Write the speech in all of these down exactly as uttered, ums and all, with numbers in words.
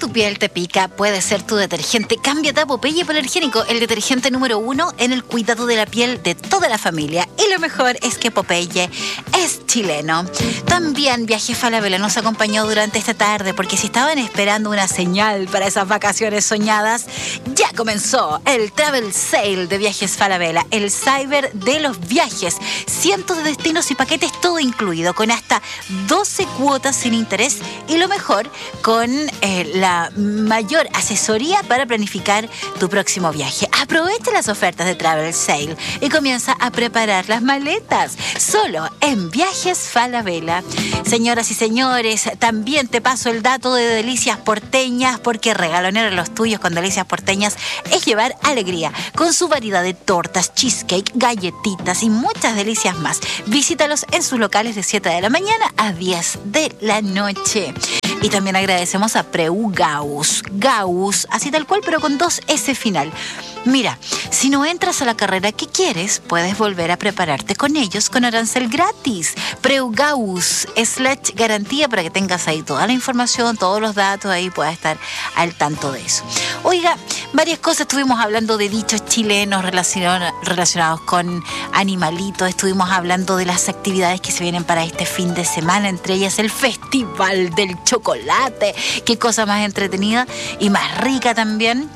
tu piel te pica, puede ser tu detergente. Cámbiate a Popeye Hipoalergénico, el detergente número uno en el cuidado de la piel de toda la familia. Y lo mejor es que Popeye es chileno. También Viajes Falabella nos acompañó durante esta tarde, porque si estaban esperando una señal para esas vacaciones soñadas, ya comenzó el Travel Sale de Viajes Falabella, el cyber de los viajes. Cientos de destinos y paquetes, todo incluido, con hasta doce cuotas sin interés y lo mejor, con eh, la mayor asesoría para planificar tu próximo viaje. Aprovecha las ofertas de Travel Sale y comienza a preparar las maletas, solo en Viajes Falabella. Señoras y señores, también te paso el dato de Delicias Porteñas, porque regalonear a los tuyos con Delicias Porteñas es llevar alegría, con su variedad de tortas, cheesecake, galletitas y muchas delicias más. Visítalos en sus locales de siete de la mañana a diez de la noche. Y también agradecemos a Preu Gauss, Gauss, así tal cual, pero con dos S final. Mira, si no entras a la carrera que quieres, puedes volver a prepararte con ellos con arancel gratis. Preu Gauss, slash garantía, para que tengas ahí toda la información, todos los datos, ahí puedas estar al tanto de eso. Oiga, varias cosas, estuvimos hablando de dichos chilenos relacion- relacionados con animalitos, estuvimos hablando de las actividades que se vienen para este fin de semana, entre ellas el Festival del Chocolate. Qué cosa más entretenida y más rica también.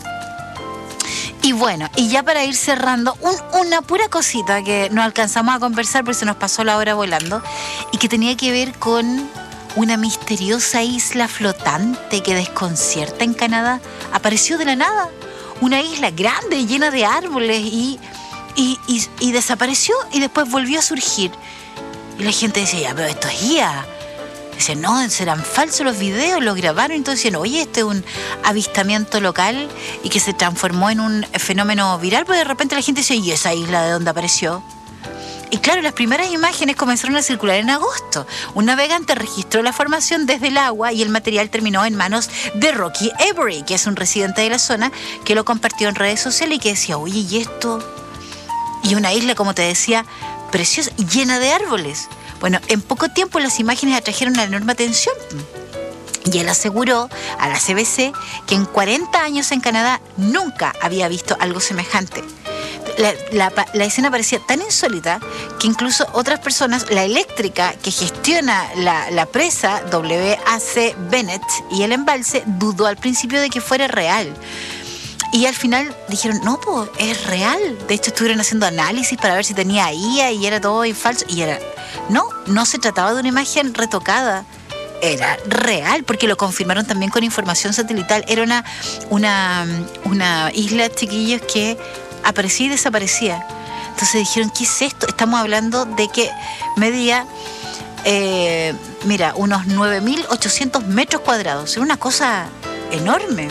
Y bueno, y ya para ir cerrando, un, una pura cosita que no alcanzamos a conversar porque se nos pasó la hora volando, y que tenía que ver con una misteriosa isla flotante que desconcierta en Canadá. Apareció de la nada, una isla grande, llena de árboles, y, y, y, y desapareció y después volvió a surgir. Y la gente decía, ya, pero esto es I A. Dicen, no, serán falsos los videos, los grabaron. Entonces decían, oye, este es un avistamiento local y que se transformó en un fenómeno viral. Pero de repente la gente dice, ¿y esa isla de dónde apareció? Y claro, las primeras imágenes comenzaron a circular en agosto. Un navegante registró la formación desde el agua y el material terminó en manos de Rocky Avery, que es un residente de la zona, que lo compartió en redes sociales y que decía, oye, ¿y esto? Y una isla, como te decía, preciosa, llena de árboles. Bueno, en poco tiempo las imágenes atrajeron una enorme atención. Y él aseguró a la C B C que en cuarenta años en Canadá nunca había visto algo semejante. La, la, la escena parecía tan insólita que incluso otras personas, la eléctrica que gestiona la, la presa, W A C Bennett, y el embalse, dudó al principio de que fuera real. Y al final dijeron, no, pues es real. De hecho, estuvieron haciendo análisis para ver si tenía I A y era todo falso. Y era, no, no se trataba de una imagen retocada. Era real, porque lo confirmaron también con información satelital. Era una, una, una isla, chiquillos, que aparecía y desaparecía. Entonces dijeron, ¿qué es esto? Estamos hablando de que medía, eh, mira, unos nueve mil ochocientos metros cuadrados. Era una cosa enorme.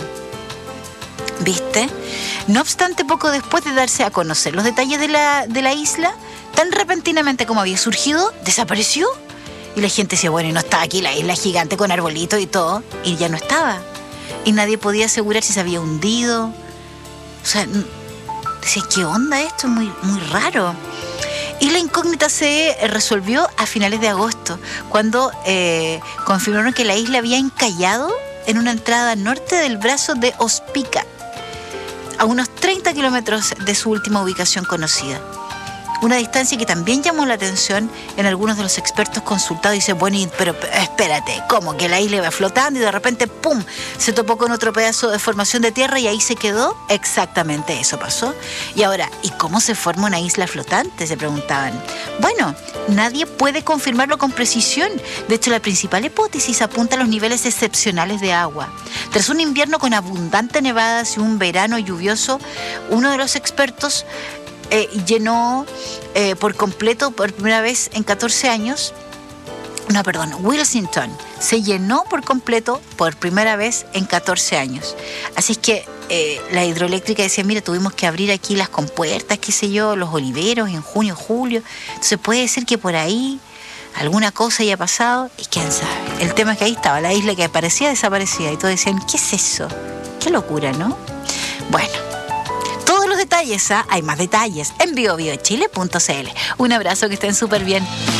¿Viste? No obstante, poco después de darse a conocer los detalles de la, de la isla, tan repentinamente como había surgido, desapareció. Y la gente decía, bueno, y no está aquí la isla gigante con arbolitos y todo. Y ya no estaba. Y nadie podía asegurar si se había hundido. O sea, decía, ¿qué onda esto? Es muy, muy raro. Y la incógnita se resolvió a finales de agosto, cuando eh, confirmaron que la isla había encallado en una entrada norte del brazo de Ospica, a unos treinta kilómetros de su última ubicación conocida. Una distancia que también llamó la atención en algunos de los expertos consultados. Dice, bueno, pero espérate, ¿cómo que la isla iba flotando y de repente, pum, se topó con otro pedazo de formación de tierra y ahí se quedó? Exactamente eso pasó. Y ahora, ¿y cómo se forma una isla flotante?, se preguntaban. Bueno, nadie puede confirmarlo con precisión. De hecho, la principal hipótesis apunta a los niveles excepcionales de agua. Tras un invierno con abundante nevadas y un verano lluvioso, uno de los expertos Eh, llenó eh, por completo, por primera vez en catorce años, no, perdón, Wilsington se llenó por completo por primera vez en catorce años. Así es que eh, la hidroeléctrica decía, mira, tuvimos que abrir aquí las compuertas, qué sé yo, los oliveros en junio, julio. Entonces puede ser que por ahí alguna cosa haya pasado y quién sabe. El tema es que ahí estaba la isla que aparecía, desaparecía, y todos decían, ¿qué es eso? Qué locura, ¿no? Bueno, todos los detalles, ¿ah? Hay más detalles en bio bio chile punto c l. Un abrazo, que estén súper bien.